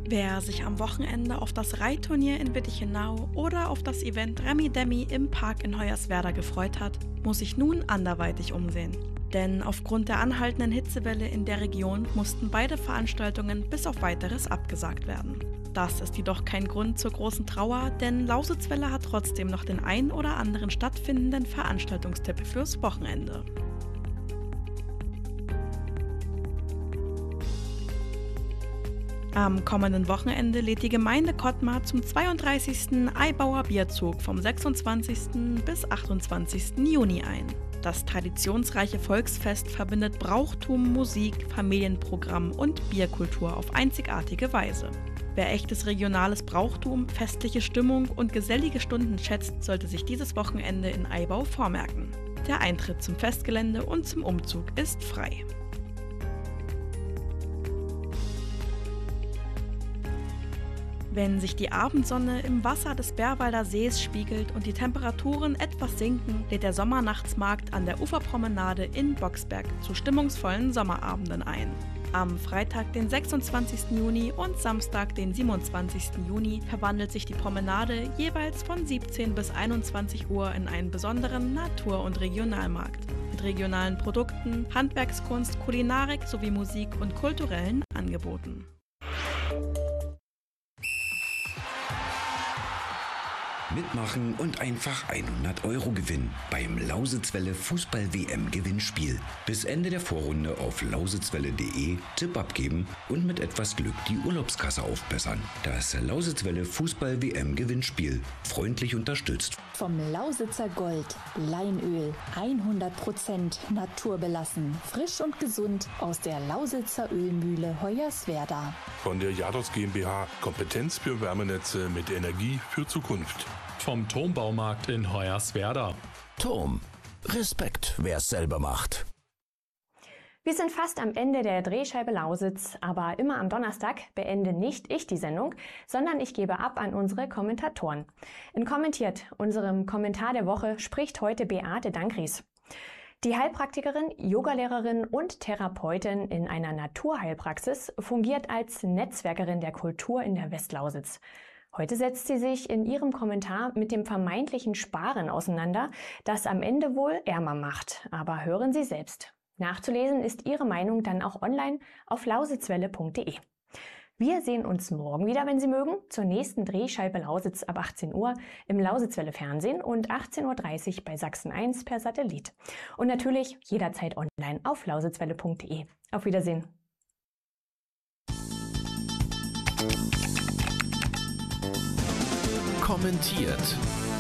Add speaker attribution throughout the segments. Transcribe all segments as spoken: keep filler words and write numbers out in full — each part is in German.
Speaker 1: Wer sich am Wochenende auf das Reitturnier in Wittichenau oder auf das Event Remi Demi im Park in Hoyerswerda gefreut hat, muss sich nun anderweitig umsehen. Denn aufgrund der anhaltenden Hitzewelle in der Region mussten beide Veranstaltungen bis auf Weiteres abgesagt werden. Das ist jedoch kein Grund zur großen Trauer, denn Lausitzwelle hat trotzdem noch den ein oder anderen stattfindenden Veranstaltungstipp fürs Wochenende. Am kommenden Wochenende lädt die Gemeinde Kottmar zum zweiunddreißigsten Aibauer Bierzug vom sechsundzwanzigsten bis achtundzwanzigsten Juni ein. Das traditionsreiche Volksfest verbindet Brauchtum, Musik, Familienprogramm und Bierkultur auf einzigartige Weise. Wer echtes regionales Brauchtum, festliche Stimmung und gesellige Stunden schätzt, sollte sich dieses Wochenende in Aibau vormerken. Der Eintritt zum Festgelände und zum Umzug ist frei. Wenn sich die Abendsonne im Wasser des Bärwalder Sees spiegelt und die Temperaturen etwas sinken, lädt der Sommernachtsmarkt an der Uferpromenade in Boxberg zu stimmungsvollen Sommerabenden ein. Am Freitag, den sechsundzwanzigsten Juni und Samstag, den siebenundzwanzigsten Juni, verwandelt sich die Promenade jeweils von siebzehn bis einundzwanzig Uhr in einen besonderen Natur- und Regionalmarkt mit regionalen Produkten, Handwerkskunst, Kulinarik sowie Musik und kulturellen Angeboten.
Speaker 2: Mitmachen und einfach hundert Euro gewinnen beim Lausitzwelle Fußball-W M-Gewinnspiel. Bis Ende der Vorrunde auf lausitzwelle punkt de Tipp abgeben und mit etwas Glück die Urlaubskasse aufbessern. Das Lausitzwelle Fußball-W M-Gewinnspiel. Freundlich unterstützt
Speaker 3: vom Lausitzer Gold. Leinöl. hundert Prozent naturbelassen. Frisch und gesund aus der Lausitzer Ölmühle Hoyerswerda.
Speaker 4: Von der Jados GmbH. Kompetenz für Wärmenetze mit Energie für Zukunft.
Speaker 5: Vom Turmbaumarkt in Hoyerswerda.
Speaker 6: Turm. Respekt, wer es selber macht.
Speaker 7: Wir sind fast am Ende der Drehscheibe Lausitz, aber immer am Donnerstag beende nicht ich die Sendung, sondern ich gebe ab an unsere Kommentatoren. In Kommentiert, unserem Kommentar der Woche, spricht heute Beate Dankries. Die Heilpraktikerin, Yogalehrerin und Therapeutin in einer Naturheilpraxis fungiert als Netzwerkerin der Kultur in der Westlausitz. Heute setzt sie sich in ihrem Kommentar mit dem vermeintlichen Sparen auseinander, das am Ende wohl ärmer macht. Aber hören Sie selbst. Nachzulesen ist ihre Meinung dann auch online auf lausitzwelle punkt de. Wir sehen uns morgen wieder, wenn Sie mögen, zur nächsten Drehscheibe Lausitz ab achtzehn Uhr im Lausitzwelle Fernsehen und achtzehn Uhr dreißig bei Sachsen eins per Satellit. Und natürlich jederzeit online auf lausitzwelle punkt de. Auf Wiedersehen.
Speaker 6: Kommentiert.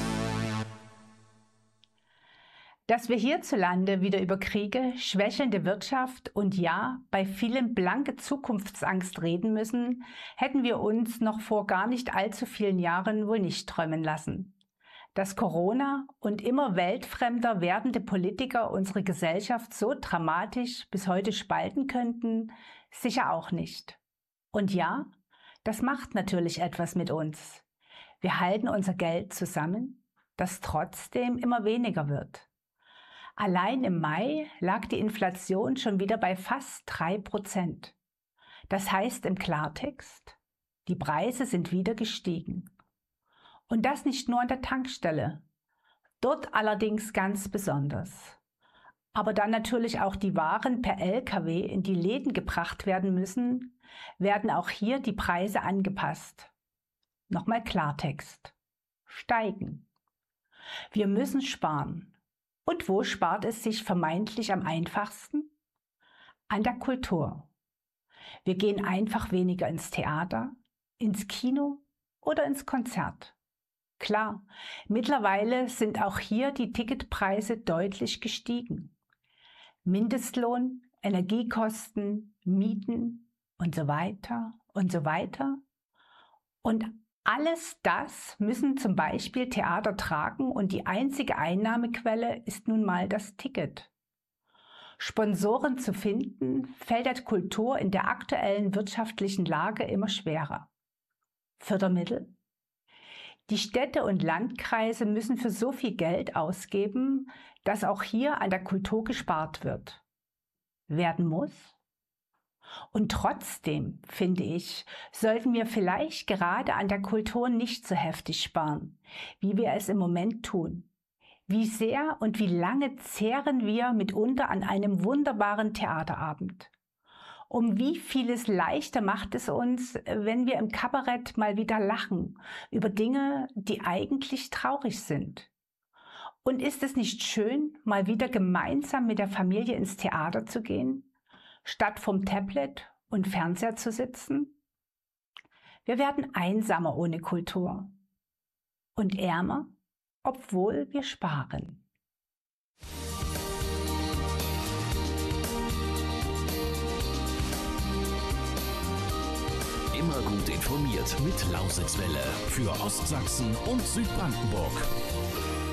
Speaker 8: Dass wir hierzulande wieder über Kriege, schwächelnde Wirtschaft und ja, bei vielen blanke Zukunftsangst reden müssen, hätten wir uns noch vor gar nicht allzu vielen Jahren wohl nicht träumen lassen. Dass Corona und immer weltfremder werdende Politiker unsere Gesellschaft so dramatisch bis heute spalten könnten, sicher auch nicht. Und ja, das macht natürlich etwas mit uns. Wir halten unser Geld zusammen, das trotzdem immer weniger wird. Allein im Mai lag die Inflation schon wieder bei fast drei Prozent. Das heißt im Klartext, die Preise sind wieder gestiegen. Und das nicht nur an der Tankstelle, dort allerdings ganz besonders. Aber dann natürlich auch die Waren per L K W in die Läden gebracht werden müssen, werden auch hier die Preise angepasst. Nochmal Klartext. Steigen. Wir müssen sparen. Und wo spart es sich vermeintlich am einfachsten? An der Kultur. Wir gehen einfach weniger ins Theater, ins Kino oder ins Konzert. Klar, mittlerweile sind auch hier die Ticketpreise deutlich gestiegen. Mindestlohn, Energiekosten, Mieten und so weiter und so weiter. Und alles das müssen zum Beispiel Theater tragen und die einzige Einnahmequelle ist nun mal das Ticket. Sponsoren zu finden, fällt der Kultur in der aktuellen wirtschaftlichen Lage immer schwerer. Fördermittel? Die Städte und Landkreise müssen für so viel Geld ausgeben, dass auch hier an der Kultur gespart wird. Werden muss? Und trotzdem, finde ich, sollten wir vielleicht gerade an der Kultur nicht so heftig sparen, wie wir es im Moment tun. Wie sehr und wie lange zehren wir mitunter an einem wunderbaren Theaterabend? Um wie vieles leichter macht es uns, wenn wir im Kabarett mal wieder lachen über Dinge, die eigentlich traurig sind. Und ist es nicht schön, mal wieder gemeinsam mit der Familie ins Theater zu gehen, statt vom Tablet und Fernseher zu sitzen? Wir werden einsamer ohne Kultur und ärmer, obwohl wir sparen.
Speaker 6: Immer gut informiert mit Lausitzwelle für Ostsachsen und Südbrandenburg.